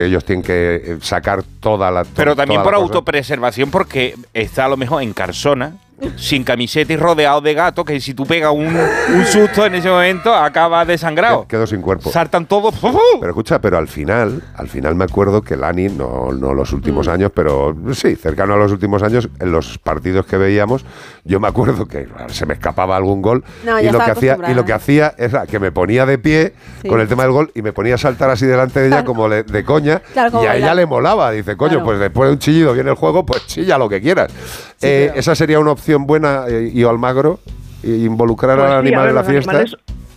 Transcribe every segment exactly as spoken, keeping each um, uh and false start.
ellos tienen que sacar toda la... To- Pero también toda por la cosa. autopreservación, porque está a lo mejor en Carsona, sin camiseta y rodeado de gatos, que si tú pegas un, un susto en ese momento, acabas desangrado. Quedo sin cuerpo. Saltan todos. Pero escucha, pero al final, al final me acuerdo que Lani, no, no los últimos mm. años, pero sí, cercano a los últimos años, en los partidos que veíamos, yo me acuerdo que se me escapaba algún gol no, y, lo que hacía, y lo que hacía era que me ponía de pie sí. con el tema del gol y me ponía a saltar así delante de ella claro. como le, de coña claro, como y a ella le molaba. Dice, coño, claro. pues después de un chillido viene el juego, pues chilla lo que quieras. Sí, eh, pero... Esa sería una opción buena, eh, y Almagro, involucrar pues al sí, animal en la fiesta. Animales,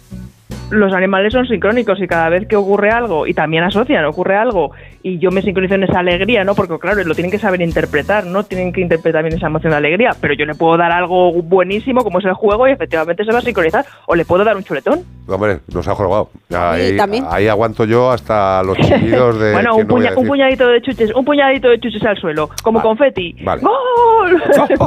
los animales son sincrónicos y cada vez que ocurre algo, y también asocian, ocurre algo, y yo me sincronizo en esa alegría, ¿no? Porque claro, lo tienen que saber interpretar, ¿no? Tienen que interpretar bien esa emoción de alegría, pero yo le puedo dar algo buenísimo, como es el juego, y efectivamente se va a sincronizar, o le puedo dar un chuletón. Hombre, nos ha jugado. Ahí, ahí aguanto yo hasta los chillidos de... bueno, un, puña, no un puñadito de chuches, un puñadito de chuches al suelo, como vale. confeti. Vale. ¡Gol!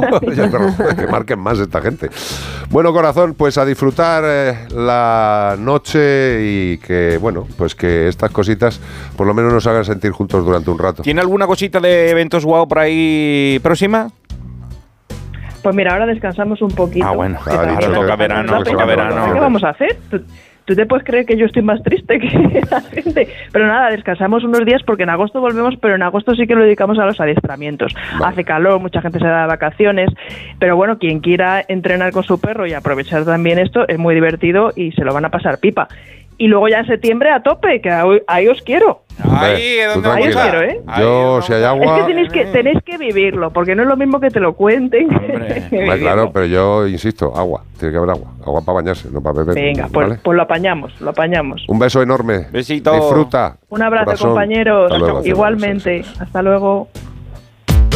No, que marquen más esta gente. Bueno, corazón, pues a disfrutar eh, la noche y que, bueno, pues que estas cositas por lo menos nos hagan sentir juntos durante un rato. ¿Tiene alguna cosita de eventos guau por ahí próxima? Pues mira, ahora descansamos un poquito. Ah, bueno, ahora toca verano, toca verano. ¿Qué vamos a hacer? ¿Tú, tú te puedes creer que yo estoy más triste que la gente. Pero nada, descansamos unos días porque en agosto volvemos, pero en agosto sí que lo dedicamos a los adiestramientos. Vale. Hace calor, mucha gente se da de vacaciones, pero bueno, quien quiera entrenar con su perro y aprovechar también esto, es muy divertido y se lo van a pasar pipa. Y luego ya en septiembre a tope, que ahí, ahí os quiero. Ahí, ¿dónde ahí os quiero, ¿eh? Yo, si hay agua... Es que tenéis, que tenéis que vivirlo, porque no es lo mismo que te lo cuenten. Pues claro, pero yo insisto, agua. Tiene que haber agua. Agua para bañarse, no para beber. Venga, pues, ¿vale? pues lo apañamos, lo apañamos. Un beso enorme. Besito. Disfruta. Un abrazo, corazón. compañeros. Hasta luego, igualmente. Hasta luego.